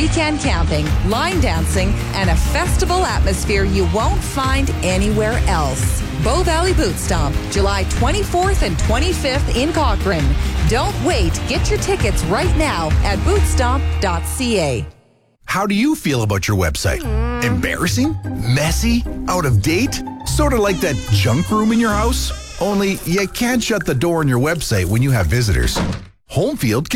weekend camping, line dancing, and a festival atmosphere you won't find anywhere else. Bow Valley Boot Stomp, July 24th and 25th in Cochrane. Don't wait. Get your tickets right now at bootstomp.ca. How do you feel about your website? Embarrassing? Messy? Out of date? Sort of like that junk room in your house? Only you can't shut the door on your website when you have visitors. Homefield can